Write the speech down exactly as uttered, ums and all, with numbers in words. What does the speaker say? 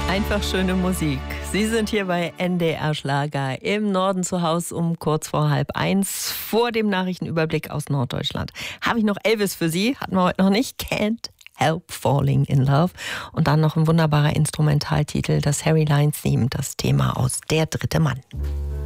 Einfach schöne Musik. Sie sind hier bei N D R Schlager im Norden zu Hause um kurz vor halb eins. Vor dem Nachrichtenüberblick aus Norddeutschland habe ich noch Elvis für Sie. Hatten wir heute noch nicht. Can't Help Falling in Love. Und dann noch ein wunderbarer Instrumentaltitel, das Harry Lines Theme, das Thema aus Der dritte Mann.